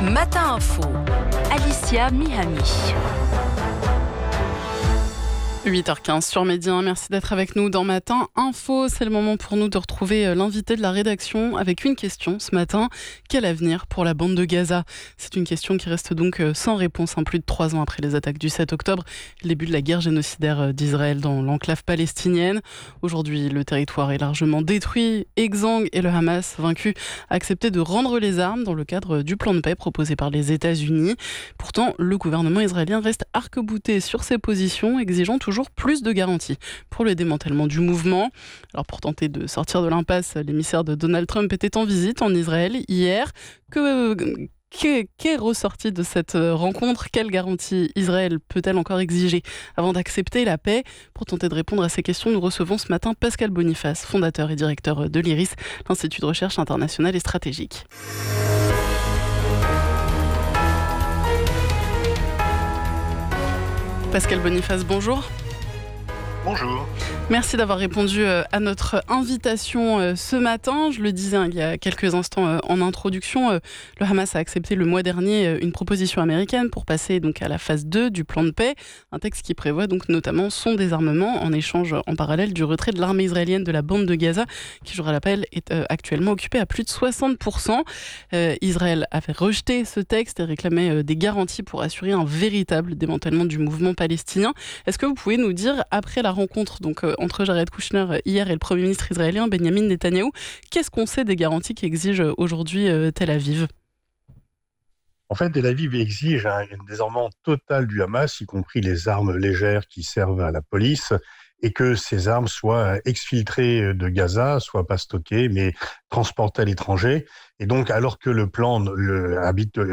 Matin Info, Alicia Mihami. 8h15 sur Média 1, merci d'être avec nous dans Matin Info. C'est le moment pour nous de retrouver l'invité de la rédaction avec une question ce matin. Quel avenir pour la bande de Gaza ? C'est une question qui reste donc sans réponse, plus de 3 ans après les attaques du 7 octobre, le début de la guerre génocidaire d'Israël dans l'enclave palestinienne. Aujourd'hui, le territoire est largement détruit, exsangue, et le Hamas, vaincu, a accepté de rendre les armes dans le cadre du plan de paix proposé par les États-Unis. Pourtant, le gouvernement israélien reste arc-bouté sur ses positions, exigeant toujours plus de garanties pour le démantèlement du mouvement. Alors pour tenter de sortir de l'impasse, l'émissaire de Donald Trump était en visite en Israël hier. Qu'est ressorti de cette rencontre ? Quelle garantie Israël peut-elle encore exiger avant d'accepter la paix ? Pour tenter de répondre à ces questions, nous recevons ce matin Pascal Boniface, fondateur et directeur de l'IRIS, l'Institut de recherche internationale et stratégique. Pascal Boniface, bonjour. Bonjour. Merci d'avoir répondu à notre invitation ce matin. Je le disais il y a quelques instants en introduction, le Hamas a accepté le mois dernier une proposition américaine pour passer donc à la phase 2 du plan de paix, un texte qui prévoit donc notamment son désarmement en échange en parallèle du retrait de l'armée israélienne de la bande de Gaza, qui, je vous rappelle, est actuellement occupée à plus de 60%. Israël avait rejeté ce texte et réclamait des garanties pour assurer un véritable démantèlement du mouvement palestinien. Est-ce que vous pouvez nous dire, après la rencontre donc entre Jared Kushner hier et le Premier ministre israélien Benyamin Netanyahou, qu'est-ce qu'on sait des garanties qu'exige aujourd'hui Tel Aviv ? En fait, Tel Aviv exige un désarmement total du Hamas, y compris les armes légères qui servent à la police, et que ces armes soient exfiltrées de Gaza, soient pas stockées, mais transportées à l'étranger. Et donc, alors que le plan